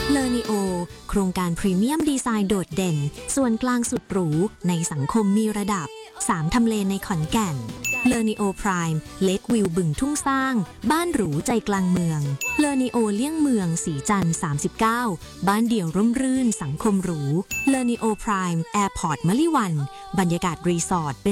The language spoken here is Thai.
เลอนิโอโครงการพรีเมียมดีไซน์โดดเด่นส่วนกลางสุดหรูในสังคมมีระดับ3ทำเลในขอนแก่นเลอนิโอไพรม์เลควิวบึงทุ่งสร้างบ้านหรูใจกลางเมืองเลอนิโอเลี่ยงเมืองสีจันทร์39บ้านเดี่ยวร่มรื่นสังคมหรูเลอนิโอไพรม์แอร์พอร์ตมะลิวันบรรยากาศรีสอร์ท